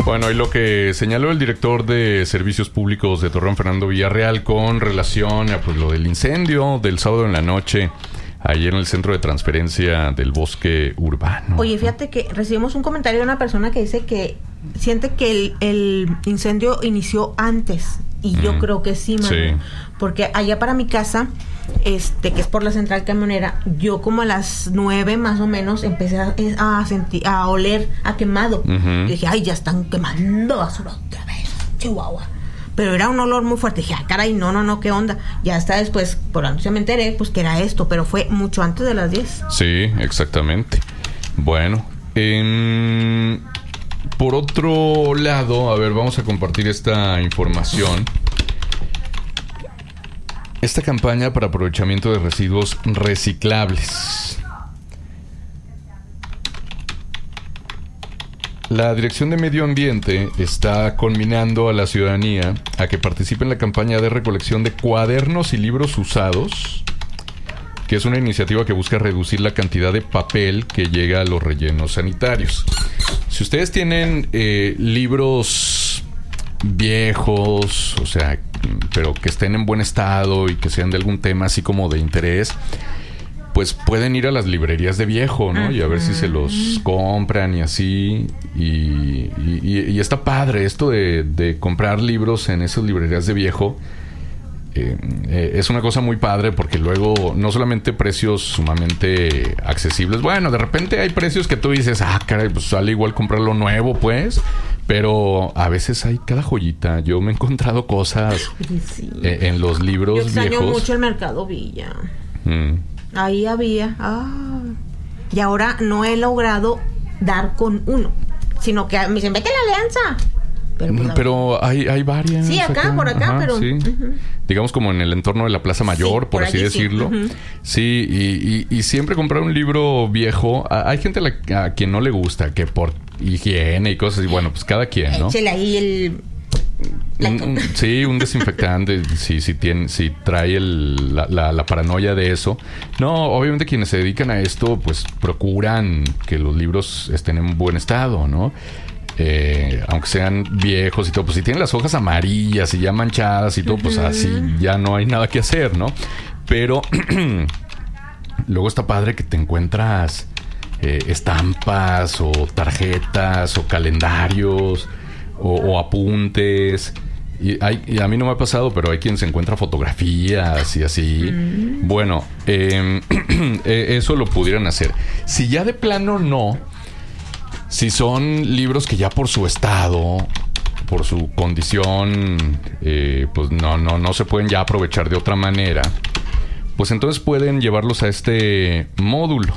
Bueno, y lo que señaló el director de Servicios Públicos de Torreón, Fernando Villarreal, con relación a pues lo del incendio del sábado en la noche ayer en el centro de transferencia del bosque urbano. Oye, fíjate que recibimos un comentario de una persona que dice que siente que el incendio inició antes. Y yo creo que sí, Manu. Sí. Porque allá para mi casa, que es por la central camionera, yo como a las 9 más o menos empecé a sentir, a oler a quemado. Y dije, ay, ya están quemando basura otra vez, Chihuahua. Pero era un olor muy fuerte. Dije, caray, no, ¿qué onda? Ya hasta después, por la noche me enteré, pues que era esto, pero fue mucho antes de las 10. Sí, exactamente. Bueno, por otro lado, a ver, vamos a compartir esta información. Esta campaña para aprovechamiento de residuos reciclables. La Dirección de Medio Ambiente está conminando a la ciudadanía a que participe en la campaña de recolección de cuadernos y libros usados, que es una iniciativa que busca reducir la cantidad de papel que llega a los rellenos sanitarios. Si ustedes tienen libros viejos, o sea, pero que estén en buen estado y que sean de algún tema así como de interés, pues pueden ir a las librerías de viejo, ¿no? Y a ver si se los compran y así. Y está padre esto de comprar libros en esas librerías de viejo. Es una cosa muy padre porque luego no solamente precios sumamente accesibles. Bueno, de repente hay precios que tú dices, caray, pues sale igual comprarlo nuevo, pues. Pero a veces hay cada joyita. Yo me he encontrado cosas en los libros viejos. Yo extraño mucho el Mercado Villa. Ahí había. Y ahora no he logrado dar con uno, sino que me dicen, vete a la Alianza. Pero hay varias. Sí, acá, por acá, pero... Sí. Digamos como en el entorno de la Plaza Mayor, por así decirlo. Sí, y siempre comprar un libro viejo. Hay gente a quien no le gusta, que por higiene y cosas, y bueno, pues cada quien, ¿no? Échale ahí sí, un desinfectante, si trae la paranoia de eso. No, obviamente quienes se dedican a esto, pues procuran que los libros estén en buen estado, ¿no? Aunque sean viejos y todo, pues si tienen las hojas amarillas y ya manchadas y todo, pues así ya no hay nada que hacer, ¿no? Pero luego está padre que te encuentras estampas o tarjetas o calendarios o apuntes. Y a mí no me ha pasado, pero hay quien se encuentra fotografías y así. Bueno, eso lo pudieran hacer. Si ya de plano no, si son libros que ya por su estado, por su condición, pues no se pueden ya aprovechar de otra manera, pues entonces pueden llevarlos a este módulo.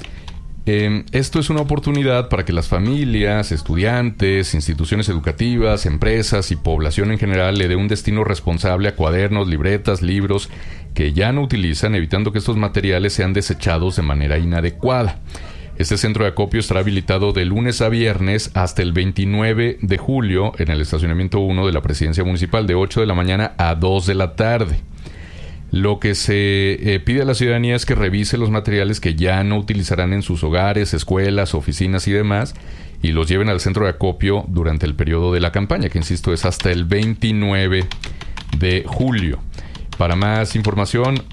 Esto es una oportunidad para que las familias, estudiantes, instituciones educativas, empresas y población en general le dé un destino responsable a cuadernos, libretas, libros que ya no utilizan, evitando que estos materiales sean desechados de manera inadecuada. Este centro de acopio estará habilitado de lunes a viernes hasta el 29 de julio en el estacionamiento 1 de la Presidencia Municipal, de 8 de la mañana a 2 de la tarde. Lo que se pide a la ciudadanía es que revise los materiales que ya no utilizarán en sus hogares, escuelas, oficinas y demás, y los lleven al centro de acopio durante el periodo de la campaña, que insisto es hasta el 29 de julio. Para más información,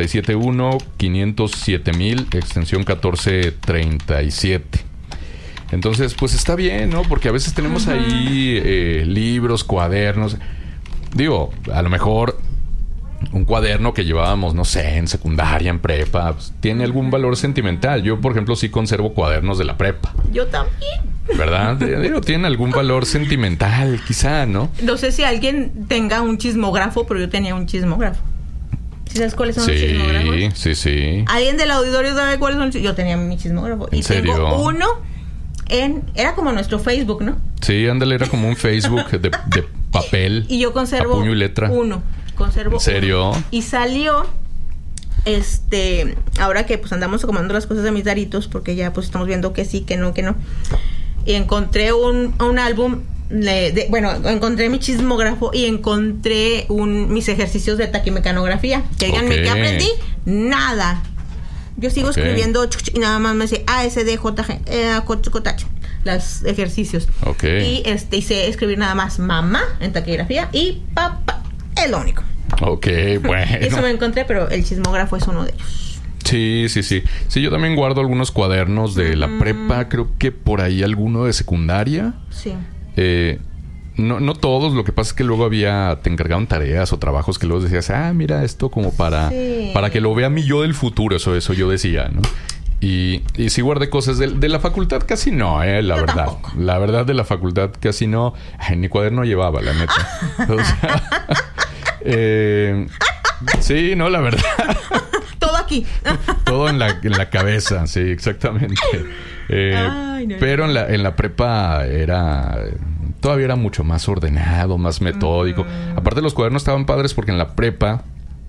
871-507,000, extensión 1437. Entonces, pues está bien, ¿no? Porque a veces tenemos ahí libros, cuadernos. Digo, a lo mejor un cuaderno que llevábamos, no sé, en secundaria, en prepa, pues, tiene algún valor sentimental. Yo, por ejemplo, sí conservo cuadernos de la prepa. Yo también. ¿Verdad? Digo, tiene algún valor sentimental, quizá, ¿no? No sé si alguien tenga un chismógrafo, pero yo tenía un chismógrafo. ¿Sí sabes cuáles son los chismógrafos? Sí. ¿Alguien del auditorio sabe cuáles son? Yo tenía mi chismógrafo. ¿En serio? Tengo uno era como nuestro Facebook, ¿no? Sí, ándale, era como un Facebook de papel. Y yo conservo a puño y letra. uno. ¿En serio? Y salió, ahora que pues andamos acomodando las cosas de mis daritos, porque ya pues estamos viendo que sí, que no. Y encontré un álbum, encontré mi chismógrafo y encontré mis ejercicios de taquimecanografía. Que díganme, ¿qué aprendí? Nada. Yo sigo escribiendo y nada más me dice ASDJG, los ejercicios. Ok. Y hice escribir nada más mamá en taquigrafía y papá. Es lo único. Ok, bueno. Eso me encontré, pero el chismógrafo es uno de ellos. Sí. Sí, yo también guardo algunos cuadernos de la prepa. Creo que por ahí alguno de secundaria. Sí. No todos. Lo que pasa es que luego te encargaban tareas o trabajos que luego decías, mira, esto como para que lo vea mi yo del futuro. Eso yo decía, ¿no? Y sí guardé cosas de la facultad, casi no, la verdad. Tampoco. La verdad, de la facultad casi no. Ni cuaderno llevaba, la neta. O sea, sí, no, la verdad. Todo aquí. Todo en la cabeza, sí, exactamente. Pero en la prepa todavía era mucho más ordenado, más metódico. Aparte, los cuadernos estaban padres porque en la prepa,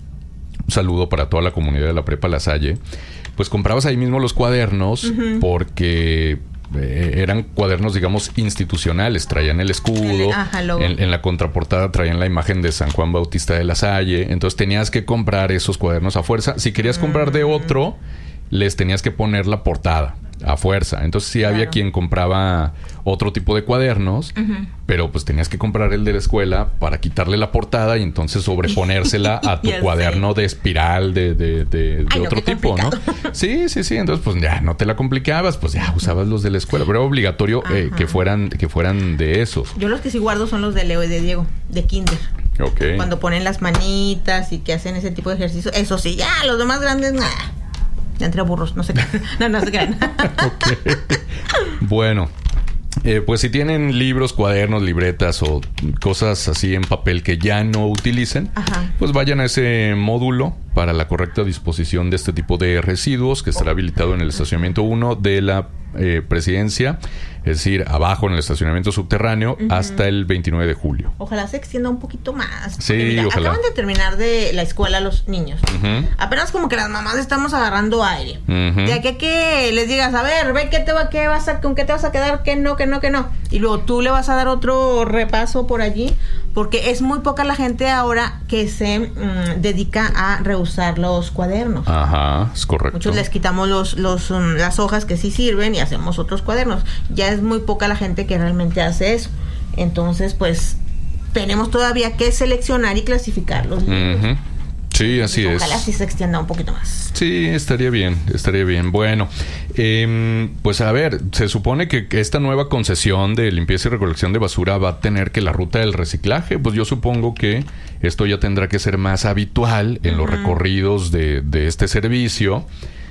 un saludo para toda la comunidad de la prepa La Salle, pues comprabas ahí mismo los cuadernos porque eran cuadernos, digamos, institucionales. Traían el escudo. En la contraportada traían la imagen de San Juan Bautista de La Salle. Entonces tenías que comprar esos cuadernos a fuerza. Si querías comprar de otro, les tenías que poner la portada a fuerza. Entonces sí había quien compraba otro tipo de cuadernos, pero pues tenías que comprar el de la escuela para quitarle la portada y entonces sobreponérsela a tu cuaderno de espiral de otro tipo, ¿no? Sí. Entonces pues ya no te la complicabas, pues ya usabas los de la escuela, pero era obligatorio que fueran de esos. Yo los que sí guardo son los de Leo y de Diego, de kinder. Okay. Cuando ponen las manitas y que hacen ese tipo de ejercicio, eso sí, ya, los demás grandes, nada. Entre burros, no se crean. No se crean. Ok. Bueno, pues si tienen libros, cuadernos, libretas o cosas así en papel que ya no utilicen, pues vayan a ese módulo para la correcta disposición de este tipo de residuos que estará habilitado en el estacionamiento 1 de la Presidencia, es decir, abajo en el estacionamiento subterráneo hasta el 29 de julio. Ojalá se extienda un poquito más. Sí, mira, ojalá. Acaban de terminar de la escuela los niños. Apenas como que las mamás estamos agarrando aire. De aquí a que les digas, a ver, ve con qué te vas a quedar, que no. Y luego tú le vas a dar otro repaso por allí, porque es muy poca la gente ahora que se dedica a reusar los cuadernos. Ajá, es correcto. Muchos les quitamos las hojas que sí sirven y hacemos otros cuadernos. Ya es muy poca la gente que realmente hace eso. Entonces, pues, tenemos todavía que seleccionar y clasificar los libros. Sí, así es. Ojalá sí se extienda un poquito más. Sí, estaría bien. Bueno, pues a ver, se supone que esta nueva concesión de limpieza y recolección de basura va a tener que la ruta del reciclaje. Pues yo supongo que esto ya tendrá que ser más habitual en los recorridos de este servicio.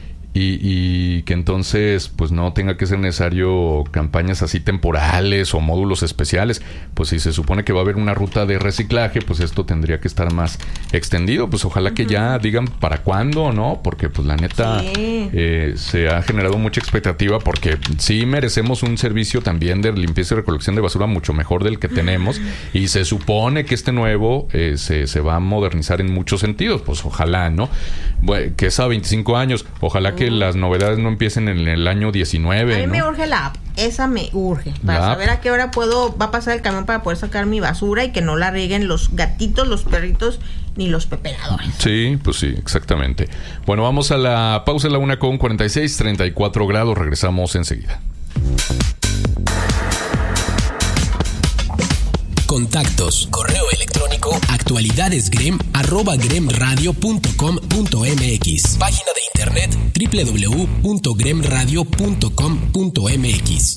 Y que entonces pues no tenga que ser necesario campañas así temporales o módulos especiales. Pues si se supone que va a haber una ruta de reciclaje, pues esto tendría que estar más extendido. Pues ojalá que ya digan para cuándo, ¿no? Porque pues la neta se ha generado mucha expectativa, porque sí merecemos un servicio también de limpieza y recolección de basura mucho mejor del que tenemos, y se supone que este nuevo se va a modernizar en muchos sentidos. Pues ojalá, ¿no? Bueno, que es a 25 años, ojalá que las novedades no empiecen en el año 19. A mí ¿no? me urge la app. Esa me urge. Para saber a qué hora va a pasar el camión para poder sacar mi basura y que no la rieguen los gatitos, los perritos ni los pepenadores. Sí, pues sí, exactamente. Bueno, vamos a la pausa en la 1:46, 34 grados. Regresamos enseguida. Contactos, correo electrónico, actualidadesgrem@gremradio.com.mx. Página de internet www.gremradio.com.mx.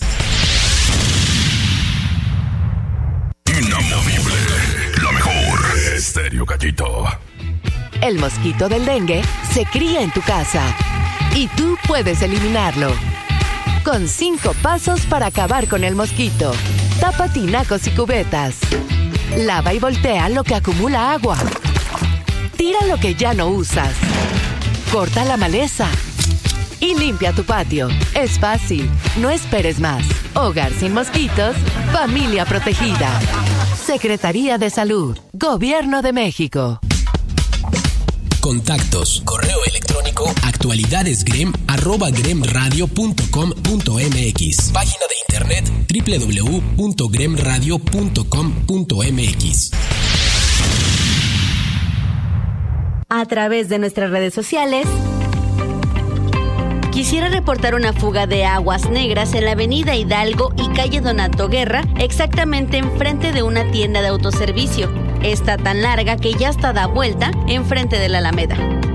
Inamovible, la mejor. Estéreo Gallito. El mosquito del dengue se cría en tu casa y tú puedes eliminarlo. Con 5 pasos para acabar con el mosquito. Tapa tinacos y cubetas. Lava y voltea lo que acumula agua. Tira lo que ya no usas. Corta la maleza. Y limpia tu patio. Es fácil. No esperes más. Hogar sin mosquitos. Familia protegida. Secretaría de Salud. Gobierno de México. Contactos, correo electrónico, actualidadesgrem@gremradio.com.mx. Página de internet www.gremradio.com.mx. A través de nuestras redes sociales Quisiera reportar una fuga de aguas negras en la avenida Hidalgo y calle Donato Guerra, exactamente enfrente de una tienda de autoservicio. Está tan larga que ya está da vuelta enfrente de la Alameda.